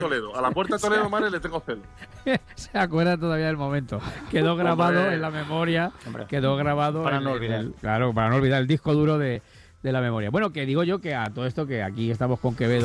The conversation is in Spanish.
Toledo. A la puerta de Toledo, madre, le tengo celos. Se acuerda todavía del momento. Quedó grabado en la memoria. Quedó grabado para no olvidar. Claro, para no olvidar el disco duro de la memoria. Bueno, que digo yo que a todo esto, que aquí estamos con Quevedo.